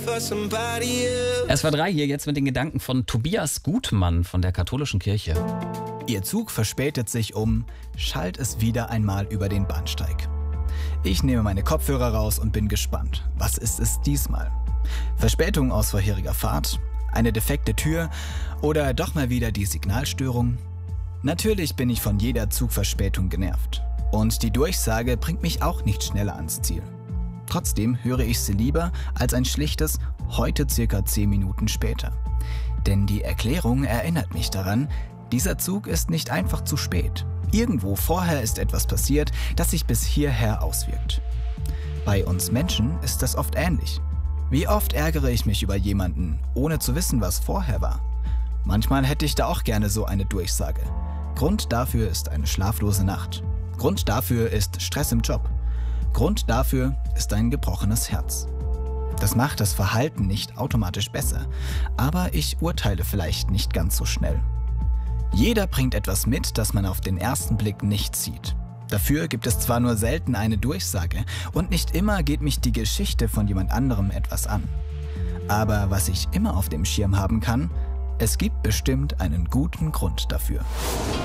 Es war 3 hier jetzt mit den Gedanken von Tobias Gutmann von der katholischen Kirche. Ihr Zug verspätet sich schallt es wieder einmal über den Bahnsteig. Ich nehme meine Kopfhörer raus und bin gespannt. Was ist es diesmal? Verspätung aus vorheriger Fahrt? Eine defekte Tür? Oder doch mal wieder die Signalstörung? Natürlich bin ich von jeder Zugverspätung genervt. Und die Durchsage bringt mich auch nicht schneller ans Ziel. Trotzdem höre ich sie lieber als ein schlichtes „heute circa 10 Minuten später". Denn die Erklärung erinnert mich daran, dieser Zug ist nicht einfach zu spät. Irgendwo vorher ist etwas passiert, das sich bis hierher auswirkt. Bei uns Menschen ist das oft ähnlich. Wie oft ärgere ich mich über jemanden, ohne zu wissen, was vorher war? Manchmal hätte ich da auch gerne so eine Durchsage. Grund dafür ist eine schlaflose Nacht. Grund dafür ist Stress im Job. Grund dafür ist ein gebrochenes Herz. Das macht das Verhalten nicht automatisch besser, aber ich urteile vielleicht nicht ganz so schnell. Jeder bringt etwas mit, das man auf den ersten Blick nicht sieht. Dafür gibt es zwar nur selten eine Durchsage und nicht immer geht mich die Geschichte von jemand anderem etwas an. Aber was ich immer auf dem Schirm haben kann, es gibt bestimmt einen guten Grund dafür.